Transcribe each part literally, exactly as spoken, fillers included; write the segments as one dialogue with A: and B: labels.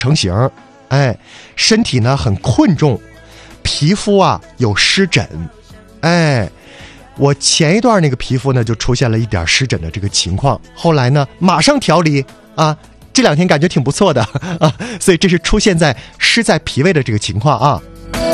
A: 成型，哎，身体呢很困重，皮肤啊有湿疹，哎，我前一段那个皮肤呢就出现了一点湿疹的这个情况，后来呢马上调理啊，这两天感觉挺不错的啊，所以这是出现在湿在脾胃的这个情况啊。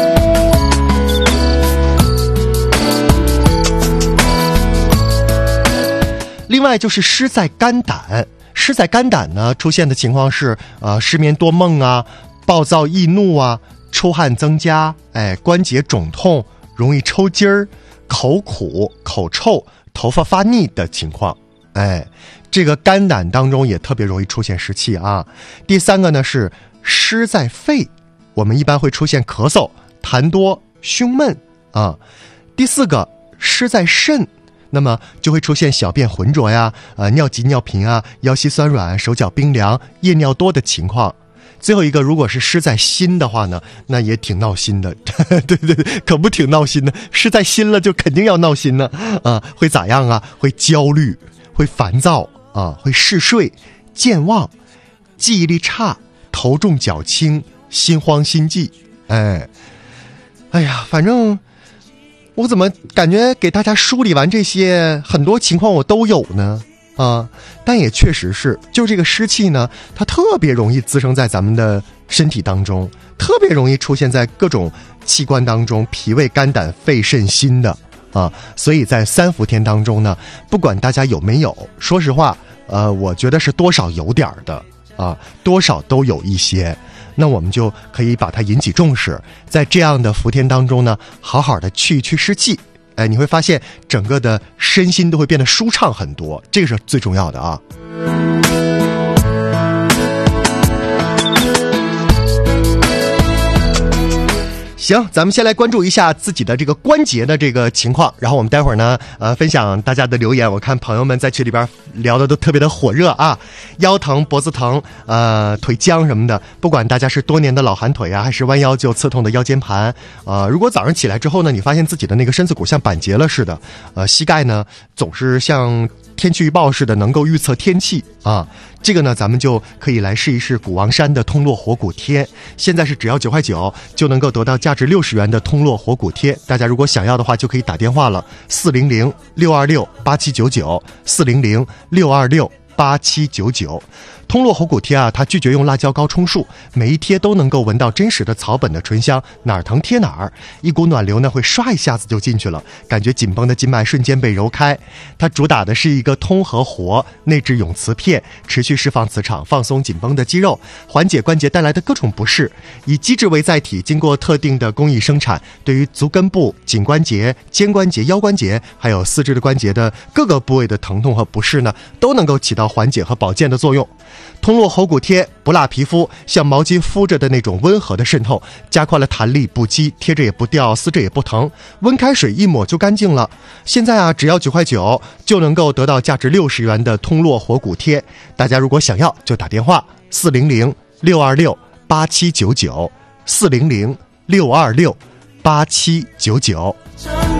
A: 另外就是湿在肝胆，湿在肝胆呢出现的情况是呃失眠多梦啊，暴躁易怒啊，出汗增加，哎，关节肿痛，容易抽筋儿，口苦口臭，头发发腻的情况，哎，这个肝胆当中也特别容易出现湿气啊。第三个呢是湿在肺，我们一般会出现咳嗽、痰多、胸闷啊。第四个湿在肾，那么就会出现小便浑浊呀，呃，尿急尿频啊，腰膝酸软，手脚冰凉，夜尿多的情况。最后一个，如果是湿在心的话呢，那也挺闹心的，对对对，可不挺闹心的。湿在心了，就肯定要闹心呢，啊，会咋样啊？会焦虑，会烦躁啊，会嗜睡、健忘、记忆力差、头重脚轻、心慌心悸。哎，哎呀，反正。我怎么感觉给大家梳理完这些很多情况我都有呢？啊，但也确实是，就这个湿气呢，它特别容易滋生在咱们的身体当中，特别容易出现在各种器官当中，脾胃、肝胆、肺、肾、心的啊。所以在三伏天当中呢，不管大家有没有，说实话，呃，我觉得是多少有点的啊，多少都有一些。那我们就可以把它引起重视，在这样的伏天当中呢，好好的去一去湿气，哎，你会发现整个的身心都会变得舒畅很多，这个是最重要的啊。行，咱们先来关注一下自己的这个关节的这个情况，然后我们待会儿呢，呃，分享大家的留言。我看朋友们在群里边聊的都特别的火热啊，腰疼、脖子疼、呃，腿僵什么的，不管大家是多年的老寒腿啊，还是弯腰就刺痛的腰间盘，呃，如果早上起来之后呢，你发现自己的那个身子骨像板结了似的，呃，膝盖呢总是像天气预报似的能够预测天气啊，这个呢咱们就可以来试一试古王山的通络活骨贴，现在是只要九块九就能够得到价值六十元的通络活骨贴，大家如果想要的话就可以打电话了，四零零六二六八七九九，四零零六二六八七九九。通络活骨贴啊，它拒绝用辣椒膏充数，每一贴都能够闻到真实的草本的醇香，哪儿疼贴哪儿，一股暖流呢会刷一下子就进去了，感觉紧绷的经脉瞬间被揉开。它主打的是一个通和活，内置永磁片，持续释放磁场，放松紧绷的肌肉，缓解关节带来的各种不适。以基质为载体，经过特定的工艺生产，对于足根部、颈关节、肩关节、腰关节，还有四肢的关节的各个部位的疼痛和不适呢，都能够起到缓解和保健的作用。通络活骨贴不辣皮肤，像毛巾敷着的那种温和的渗透，加快了弹力，不激，贴着也不掉，撕着也不疼，温开水一抹就干净了。现在啊，只要九块九就能够得到价值六十元的通络活骨贴，大家如果想要就打电话四零零六二六八七九九，四零零六二六八七九九。